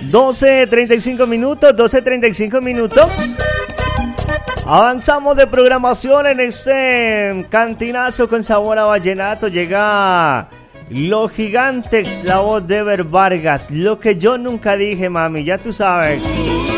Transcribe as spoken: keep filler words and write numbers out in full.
doce treinta y cinco minutos, doce treinta y cinco minutos. Avanzamos de programación en este cantinazo con sabor a vallenato. Llega Los Gigantes, la voz de Ever Vargas. Lo que yo nunca dije, mami, ya tú sabes.